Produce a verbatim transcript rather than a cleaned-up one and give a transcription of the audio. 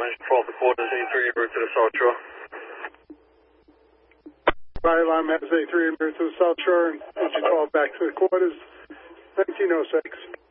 engine twelve, the quarters, A three, en route to the South Shore. Right, line map is A three, en route to the South Shore, engine twelve back to the quarters, nineteen oh six.